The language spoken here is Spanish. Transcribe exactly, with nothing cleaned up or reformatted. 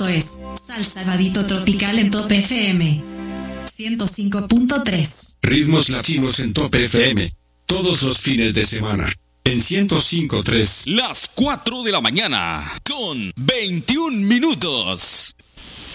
Esto es Salsa Vadito Tropical en Top F M ciento cinco punto tres. Ritmos latinos en Top F M. Todos los fines de semana. En ciento cinco punto tres. Las cuatro de la mañana. Con veintiún minutos.